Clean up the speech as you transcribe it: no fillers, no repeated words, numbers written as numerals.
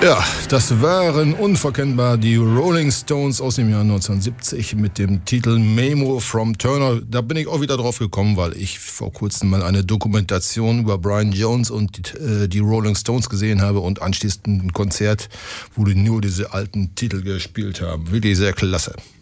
Ja, das waren unverkennbar die Rolling Stones aus dem Jahr 1970 mit dem Titel Memo from Turner. Da bin ich auch wieder drauf gekommen, weil ich vor kurzem mal eine Dokumentation über Brian Jones und die Rolling Stones gesehen habe und anschließend ein Konzert, wo die nur diese alten Titel gespielt haben. Wirklich sehr klasse.